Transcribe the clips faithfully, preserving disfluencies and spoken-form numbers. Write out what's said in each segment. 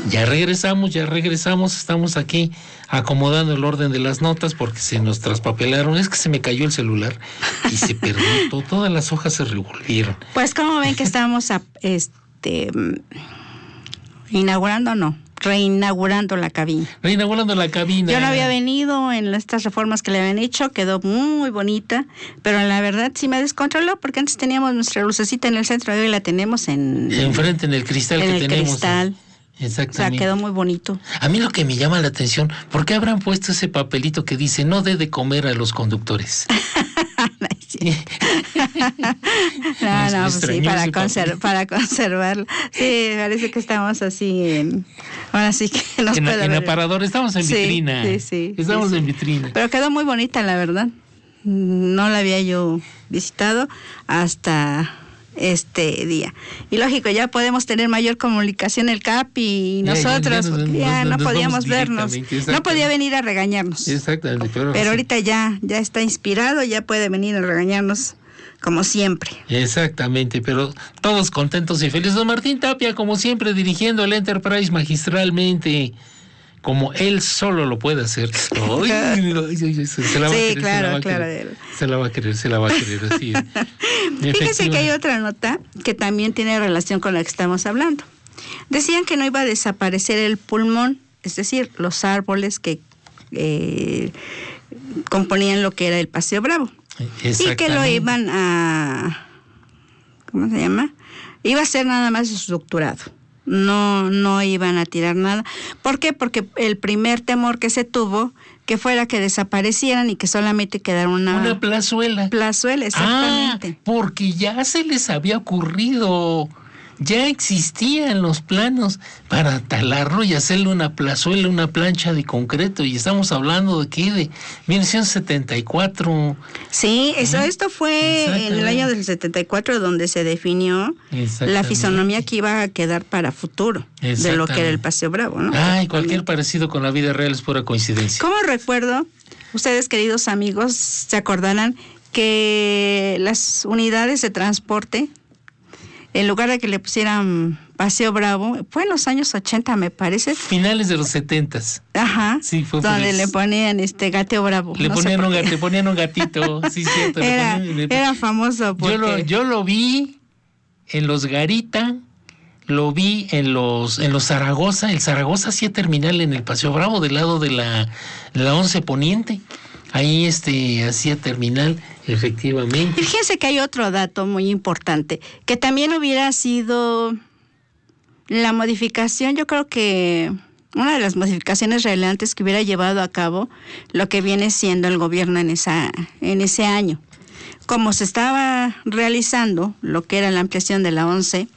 Ya regresamos, ya regresamos, estamos aquí acomodando el orden de las notas porque se nos traspapelaron. Es que se me cayó el celular y se perdió todo, todas las hojas se revolvieron. Pues como ven que estamos a, este inaugurando, no, reinaugurando la cabina. Reinaugurando la cabina. Yo no había venido en estas reformas que le habían hecho, quedó muy bonita, pero la verdad sí me descontroló porque antes teníamos nuestra lucecita en el centro y hoy la tenemos en... Enfrente en el cristal en que el tenemos. Cristal. Exactamente. O sea, quedó muy bonito. A mí lo que me llama la atención, ¿por qué habrán puesto ese papelito que dice no dé de comer a los conductores? no, no, pues sí, para, conser para conservarlo. Sí, parece que estamos así en... Ahora sí que nos en, puede en ver. aparador, estamos en sí, vitrina. Sí, sí. Estamos sí, en sí. vitrina. Pero quedó muy bonita, la verdad. No la había yo visitado hasta este día. Y lógico, ya podemos tener mayor comunicación el C A P y nosotros, ya, ya, ya, ya, ya no podíamos vernos. No podía venir a regañarnos. Exactamente. Pero, pero ahorita ya, ya está inspirado, ya puede venir a regañarnos como siempre. Exactamente, pero todos contentos y felices. Don Martín Tapia, como siempre, dirigiendo el Enterprise magistralmente, como él solo lo puede hacer. Ay, se la va sí, a querer, claro, se la va a claro. querer, se la va a querer, se la va a querer, así. Fíjese que hay otra nota que también tiene relación con la que estamos hablando. Decían que no iba a desaparecer el pulmón, es decir, los árboles que eh, componían lo que era el Paseo Bravo. Y que lo iban a... ¿Cómo se llama? Iba a ser nada más estructurado. No, no iban a tirar nada. ¿Por qué? Porque el primer temor que se tuvo, que fuera que desaparecieran y que solamente quedara una... Una plazuela. Plazuela, exactamente. Ah, porque ya se les había ocurrido, ya existían los planos para talarlo y hacerle una plazuela, una plancha de concreto. Y estamos hablando de ¿qué? De mil novecientos setenta y cuatro. Sí, eso, esto fue en el año del setenta y cuatro donde se definió la fisonomía que iba a quedar para futuro de lo que era el Paseo Bravo, ¿no? Ay, cualquier parecido con la vida real es pura coincidencia. ¿Cómo recuerdo? Ustedes, queridos amigos, se acordarán que las unidades de transporte, en lugar de que le pusieran Paseo Bravo, fue en los años ochenta, me parece. Finales de los setentas. Ajá. Sí, fue donde por le ponían este Gateo Bravo. Le, no ponían, sé un gat, le ponían un gatito, sí, cierto. Era, le ponían, le... era famoso porque... Yo lo, yo lo vi en los Garita, lo vi en los en los Zaragoza. El Zaragoza hacía terminal en el Paseo Bravo, del lado de la, la once Poniente. Ahí este hacía terminal, efectivamente. Y fíjense que hay otro dato muy importante, que también hubiera sido la modificación, yo creo que una de las modificaciones relevantes que hubiera llevado a cabo lo que viene siendo el gobierno en esa en ese año. Como se estaba realizando lo que era la ampliación de la once,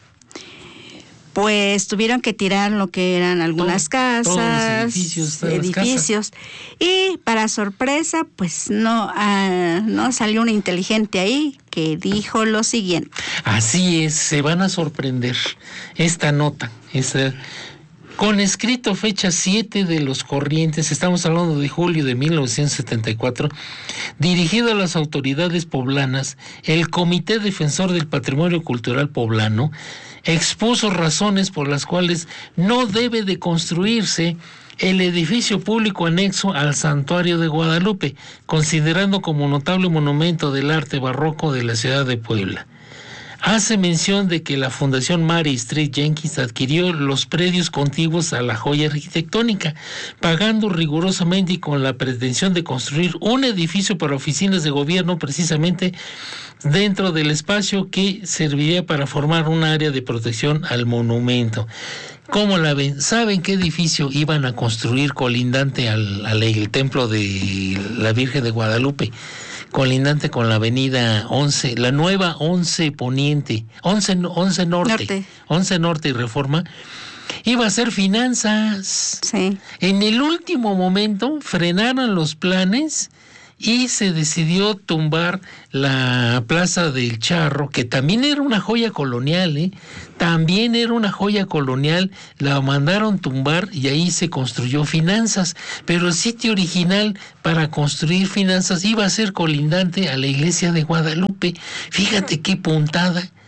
pues tuvieron que tirar lo que eran algunas Todo, casas, edificios, edificios y para sorpresa, pues no, uh, no salió un inteligente ahí que dijo lo siguiente. Así es, se van a sorprender. Esta nota, esta, con escrito fecha siete de los Corrientes, estamos hablando de julio de mil novecientos setenta y cuatro, dirigido a las autoridades poblanas, el Comité Defensor del Patrimonio Cultural Poblano expuso razones por las cuales no debe de construirse el edificio público anexo al Santuario de Guadalupe, considerando como notable monumento del arte barroco de la ciudad de Puebla. Hace mención de que la Fundación Mary Street Jenkins adquirió los predios contiguos a la joya arquitectónica, pagando rigurosamente y con la pretensión de construir un edificio para oficinas de gobierno precisamente dentro del espacio que serviría para formar un área de protección al monumento. ¿Cómo la ven? ¿Saben qué edificio iban a construir colindante al, al el templo de la Virgen de Guadalupe? Colindante con la avenida once, la nueva once Poniente, once, once Norte, Norte, once Norte y Reforma, iba a ser finanzas. Sí. En el último momento frenaron los planes y se decidió tumbar la Plaza del Charro, que también era una joya colonial, ¿eh? También era una joya colonial, la mandaron tumbar y ahí se construyó Finanzas, pero el sitio original para construir Finanzas iba a ser colindante a la iglesia de Guadalupe. Fíjate qué puntada.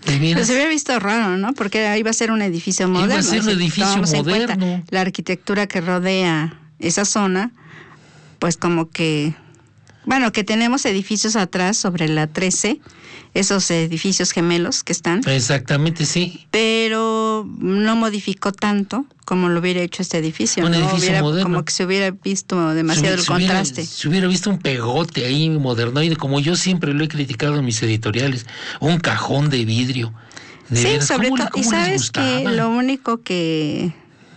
Pero se hubiera visto raro, ¿no? Porque ahí va a ser un edificio moderno. Iba a ser un edificio si moderno. La arquitectura que rodea esa zona, pues como que... Bueno, que tenemos edificios atrás sobre la trece, esos edificios gemelos que están. Exactamente, sí. Pero no modificó tanto como lo hubiera hecho este edificio. Un ¿no? edificio hubiera, moderno. Como que se hubiera visto demasiado se, el se contraste. Hubiera, se hubiera visto un pegote ahí modernoide, como yo siempre lo he criticado en mis editoriales. Un cajón de vidrio. De sí, veras, sobre todo. Y sabes que lo único que...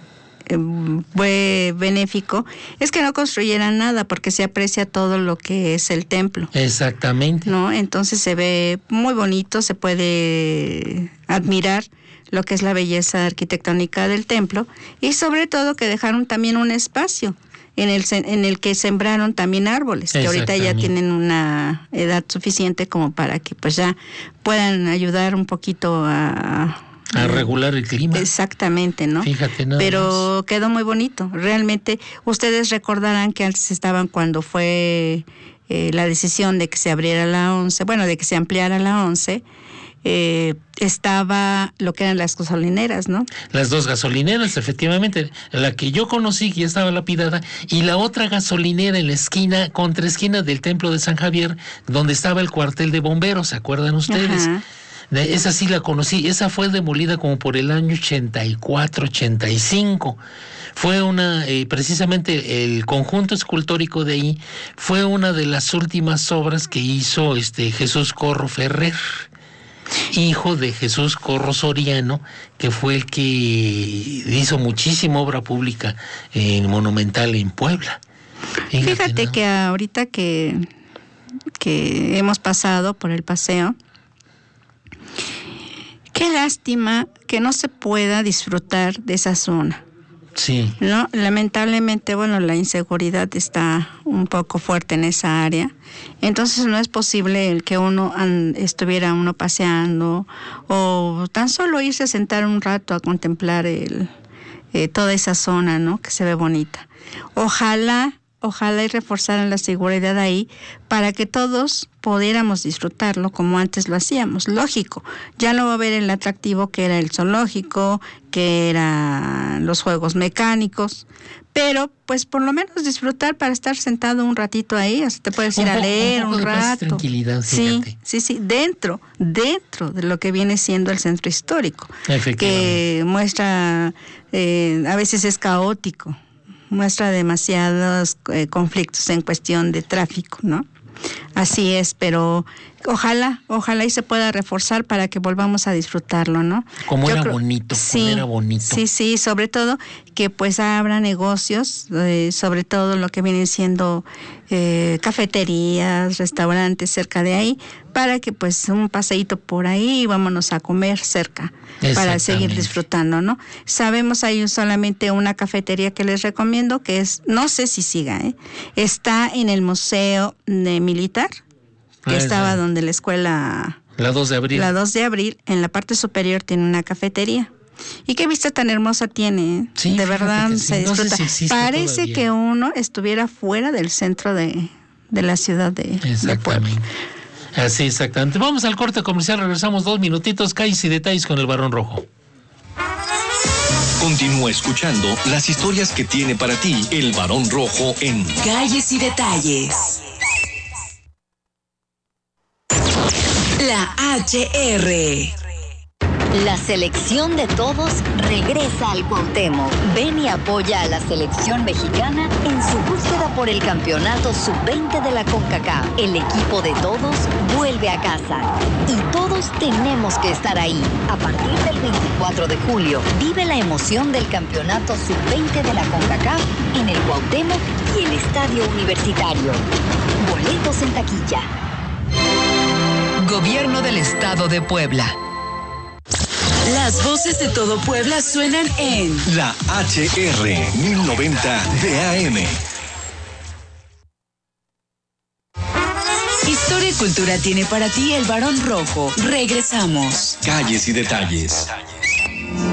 fue benéfico es que no construyeran nada porque se aprecia todo lo que es el templo. Exactamente. ¿No? Entonces se ve muy bonito, se puede admirar lo que es la belleza arquitectónica del templo y sobre todo que dejaron también un espacio en el en el que sembraron también árboles que ahorita ya tienen una edad suficiente como para que pues ya puedan ayudar un poquito a A regular el clima. Exactamente, ¿no? Fíjate, nada Pero más. Quedó muy bonito. Realmente, ustedes recordarán que antes estaban cuando fue eh, la decisión de que se abriera la once, bueno, de que se ampliara la once, eh, estaba lo que eran las gasolineras, ¿no? Las dos gasolineras, efectivamente. La que yo conocí, que ya estaba lapidada, y la otra gasolinera en la esquina, contra esquina del Templo de San Javier, donde estaba el cuartel de bomberos, ¿se acuerdan ustedes? Ajá. Esa sí la conocí, esa fue demolida como por el año ochenta y cuatro, ochenta y cinco. Fue una, eh, precisamente el conjunto escultórico de ahí, fue una de las últimas obras que hizo este Jesús Corro Ferrer, hijo de Jesús Corro Soriano, que fue el que hizo muchísima obra pública eh, monumental en Puebla. Fíjate, Fíjate ¿no? que ahorita que, que hemos pasado por el paseo, qué lástima que no se pueda disfrutar de esa zona. Sí. ¿No? Lamentablemente, bueno, la inseguridad está un poco fuerte en esa área. Entonces no es posible el que uno an, estuviera uno paseando o tan solo irse a sentar un rato a contemplar el, eh, toda esa zona, ¿no? Que se ve bonita. Ojalá Ojalá y reforzaran la seguridad ahí para que todos pudiéramos disfrutarlo como antes lo hacíamos. Lógico, ya no va a haber el atractivo que era el zoológico, que eran los juegos mecánicos, pero pues por lo menos disfrutar para estar sentado un ratito ahí, hasta te puedes ir a leer un, un rato. Tranquilidad, sí, sí, sí, dentro, dentro de lo que viene siendo el centro histórico, que muestra, eh, a veces es caótico. Muestra demasiados eh, conflictos en cuestión de tráfico, ¿no? Así es, pero ojalá, ojalá y se pueda reforzar para que volvamos a disfrutarlo, ¿no? Como Yo era creo, bonito, sí, como era bonito. Sí, sí, sobre todo que pues abra negocios, eh, sobre todo lo que vienen siendo eh, cafeterías, restaurantes cerca de ahí, para que pues un paseíto por ahí y vámonos a comer cerca para seguir disfrutando, ¿no? Sabemos hay solamente una cafetería que les recomiendo, que es, no sé si siga, ¿eh? Está en el Museo de Militar, que ah, estaba sí. donde la escuela... La dos de abril. La dos de abril, en la parte superior tiene una cafetería. Y qué vista tan hermosa tiene, ¿eh? Sí, de verdad sí. se disfruta. No sé si Parece todavía. que uno estuviera fuera del centro de, de la ciudad de, de Puebla. Así, exactamente. Vamos al corte comercial, regresamos dos minutitos, calles y detalles con el Barón Rojo. Continúa escuchando las historias que tiene para ti el Barón Rojo en Calles y Detalles. La H R. La selección de todos regresa al Cuauhtémoc. Ven y apoya a la selección mexicana en su búsqueda por el campeonato sub veinte de la CONCACAF. El equipo de todos vuelve a casa y todos tenemos que estar ahí. A partir del veinticuatro de julio, vive la emoción del campeonato sub veinte de la CONCACAF en el Cuauhtémoc y el Estadio Universitario. Boletos en taquilla. Gobierno del Estado de Puebla. Las voces de todo Puebla suenan en la H R mil noventa de A M. Historia y cultura tiene para ti el Barón Rojo. Regresamos. Calles y detalles.